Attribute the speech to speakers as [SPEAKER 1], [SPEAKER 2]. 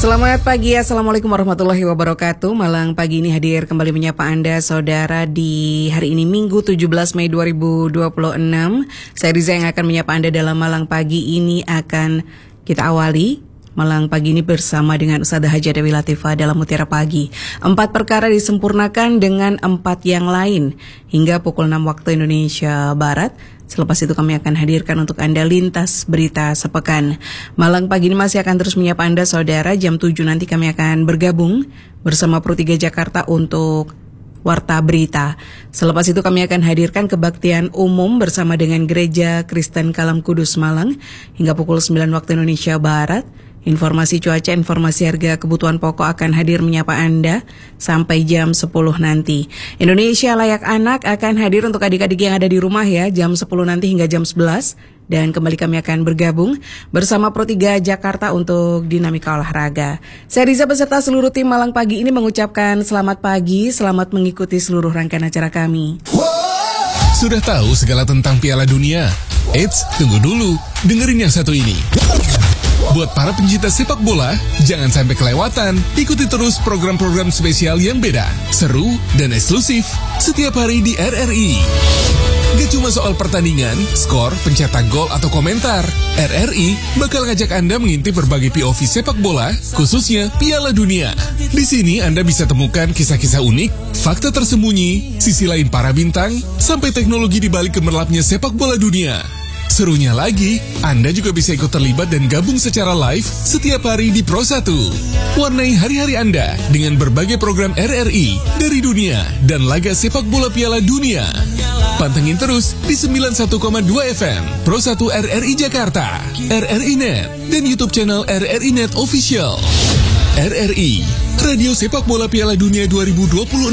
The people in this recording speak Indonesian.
[SPEAKER 1] Selamat pagi, Assalamualaikum warahmatullahi wabarakatuh. Malang pagi ini hadir kembali menyapa Anda saudara di hari ini Minggu 17 Mei 2026. Saya Riza yang akan menyapa Anda dalam Malang pagi ini. Akan kita awali Malang pagi ini bersama dengan Ustadzah Hajah Dewi Latifah dalam Mutiara Pagi. 4 perkara disempurnakan dengan 4 yang lain hingga pukul 6 waktu Indonesia Barat. Selepas itu kami akan hadirkan untuk Anda lintas berita sepekan. Malang pagi ini masih akan terus menyapa Anda saudara. Jam 7 nanti kami akan bergabung bersama Pro 3 Jakarta untuk Warta Berita. Selepas itu kami akan hadirkan kebaktian umum bersama dengan Gereja Kristen Kalam Kudus Malang hingga pukul 9 waktu Indonesia Barat. Informasi cuaca, informasi harga kebutuhan pokok akan hadir menyapa Anda sampai jam 10 nanti. Indonesia Layak Anak akan hadir untuk adik-adik yang ada di rumah ya, jam 10 nanti hingga jam 11. Dan kembali kami akan bergabung bersama Pro 3 Jakarta untuk dinamika olahraga. Saya Riza beserta seluruh tim Malang pagi ini mengucapkan selamat pagi, selamat mengikuti seluruh rangkaian acara kami.
[SPEAKER 2] Sudah tahu segala tentang Piala Dunia? Eits, tunggu dulu, dengerin yang satu ini. Buat para pencinta sepak bola, jangan sampai kelewatan. Ikuti terus program-program spesial yang beda, seru, dan eksklusif setiap hari di RRI. Gak cuma soal pertandingan, skor, pencetak gol, atau komentar. RRI bakal ngajak Anda mengintip berbagai POV sepak bola, khususnya Piala Dunia. Di sini Anda bisa temukan kisah-kisah unik, fakta tersembunyi, sisi lain para bintang, sampai teknologi di balik gemerlapnya sepak bola dunia. Serunya lagi, Anda juga bisa ikut terlibat dan gabung secara live setiap hari di Pro 1. Warnai hari-hari Anda dengan berbagai program RRI dari dunia dan laga sepak bola Piala Dunia. Pantengin terus di 91,2 FM Pro 1 RRI Jakarta, RRI Net, dan YouTube channel RRI Net Official. RRI, Radio Sepak Bola Piala Dunia 2026